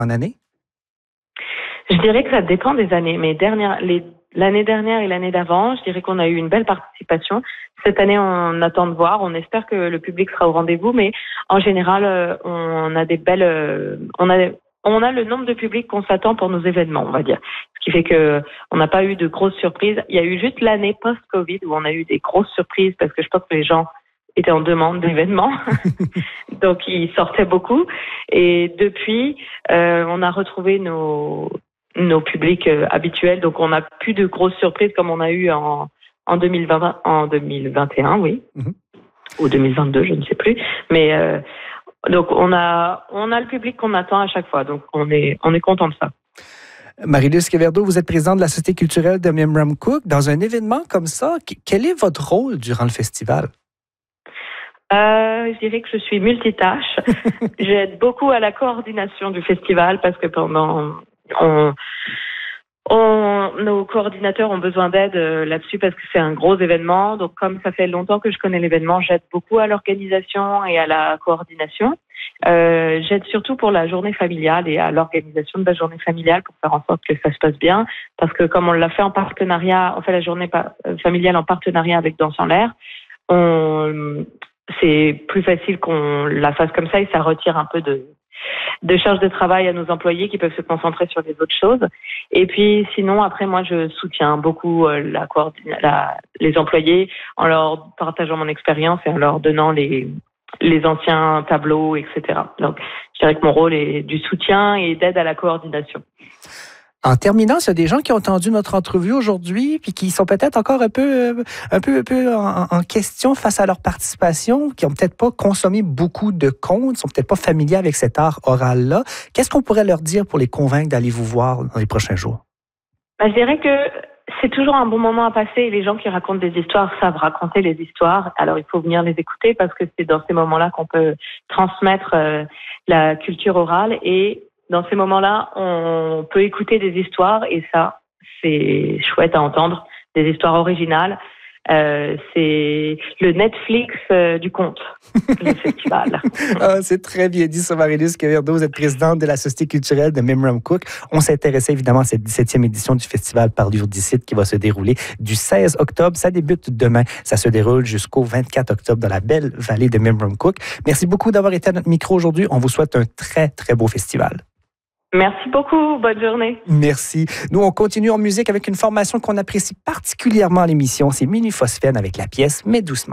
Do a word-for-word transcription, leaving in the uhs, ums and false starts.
en année? Je dirais que ça dépend des années. Mais dernière, les, l'année dernière et l'année d'avant, je dirais qu'on a eu une belle participation. Cette année, on attend de voir. On espère que le public sera au rendez-vous. Mais en général, euh, on a des belles... Euh, on a, on a le nombre de publics qu'on s'attend pour nos événements, on va dire. Ce qui fait que on n'a pas eu de grosses surprises. Il y a eu juste l'année post-Covid où on a eu des grosses surprises parce que je pense que les gens étaient en demande d'événements. Donc, ils sortaient beaucoup. Et depuis, euh, on a retrouvé nos... nos publics euh, habituels, donc on n'a plus de grosses surprises comme on a eu en, en deux mille vingt, en deux mille vingt et un, oui, mm-hmm. ou deux mille vingt-deux, je ne sais plus. Mais euh, donc on a on a le public qu'on attend à chaque fois, donc on est on est content de ça. Marie-Luce Queverdo, vous êtes présidente de la Société culturelle de Memramcook. Dans un événement comme ça, quel est votre rôle durant le festival? Euh, je dirais que je suis multitâche. J'aide beaucoup à la coordination du festival parce que pendant On, on, nos coordinateurs ont besoin d'aide euh, là-dessus parce que c'est un gros événement. Donc, comme ça fait longtemps que je connais l'événement, j'aide beaucoup à l'organisation et à la coordination. Euh, j'aide surtout pour la journée familiale et à l'organisation de la journée familiale pour faire en sorte que ça se passe bien. Parce que comme on l'a fait en partenariat, on fait la journée pa- familiale en partenariat avec Danse en l'air, on, c'est plus facile qu'on la fasse comme ça et ça retire un peu de... de charge de travail à nos employés qui peuvent se concentrer sur les autres choses. Et puis sinon, après, moi, je soutiens beaucoup euh, la, la, les employés en leur partageant mon expérience et en leur donnant les, les anciens tableaux, et cetera. Donc, je dirais que mon rôle est du soutien et d'aide à la coordination. En terminant, il y a des gens qui ont entendu notre entrevue aujourd'hui puis qui sont peut-être encore un peu, un peu, un peu en, en question face à leur participation, qui n'ont peut-être pas consommé beaucoup de contes, sont peut-être pas familiers avec cet art oral-là. Qu'est-ce qu'on pourrait leur dire pour les convaincre d'aller vous voir dans les prochains jours? Ben, je dirais que c'est toujours un bon moment à passer et les gens qui racontent des histoires savent raconter les histoires. Alors, il faut venir les écouter parce que c'est dans ces moments-là qu'on peut transmettre euh, la culture orale et dans ces moments-là, on peut écouter des histoires et ça, c'est chouette à entendre, des histoires originales. Euh, c'est le Netflix euh, du conte, le festival. Ah, c'est très bien dit, ça, Marie-Luce Queverdo. Vous êtes présidente de la Société culturelle de Memramcook. On s'intéressait évidemment à cette dix-septième édition du festival Parlure d'ici qui va se dérouler du seize octobre. Ça débute demain. Ça se déroule jusqu'au vingt-quatre octobre dans la belle vallée de Memramcook. Merci beaucoup d'avoir été à notre micro aujourd'hui. On vous souhaite un très, très beau festival. Merci beaucoup. Bonne journée. Merci. Nous, on continue en musique avec une formation qu'on apprécie particulièrement à l'émission. C'est Mini Phosphène avec la pièce « Mais doucement ».